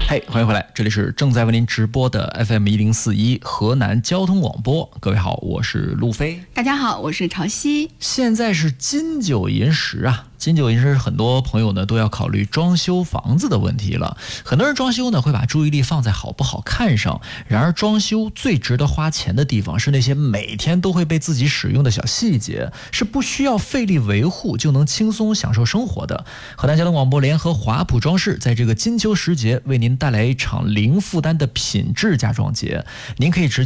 嘿，欢迎回来，这里是正在为您直播的 FM1041河南交通广播。各位好，我是路飞。 大家好，我是潮汐。 现在是金九银十啊，金九银十，很多朋友呢都要考虑装修房子的问题了。很多人装修呢会把注意力放在好不好看上，然而装修最值得花钱的地方是那些每天都会被自己使用的小细节，是不需要费力维护就能轻松享受生活的。河南交通广播联合华普装饰在这个金秋时节为您带来一场零负担的品质家装节，您可以直接